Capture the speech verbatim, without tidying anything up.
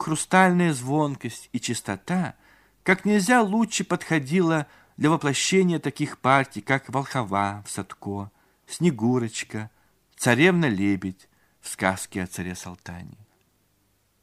хрустальная звонкость и чистота как нельзя лучше подходила для воплощения таких партий, как «Волхова» в Садко, «Снегурочка», «Царевна-лебедь» в сказке о царе Салтане.